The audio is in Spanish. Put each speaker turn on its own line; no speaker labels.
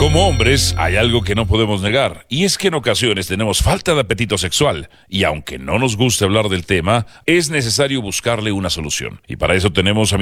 Como hombres, hay algo que no podemos negar, y es que en ocasiones tenemos falta de apetito sexual, y aunque no nos guste hablar del tema, es necesario buscarle una solución. Y para eso tenemos a